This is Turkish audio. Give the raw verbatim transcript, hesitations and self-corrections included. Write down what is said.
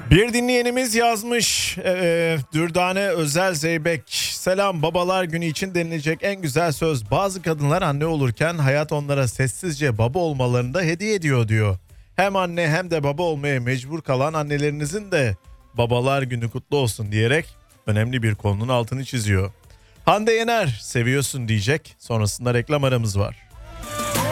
Bir dinleyenimiz yazmış. Ee, Dürdane Özel Zeybek. Selam, babalar günü için denilecek en güzel söz. Bazı kadınlar anne olurken hayat onlara sessizce baba olmalarını da hediye ediyor diyor. Hem anne hem de baba olmaya mecbur kalan annelerinizin de babalar günü kutlu olsun diyerek önemli bir konunun altını çiziyor. Hande Yener seviyorsun diyecek. Sonrasında reklam aramız var.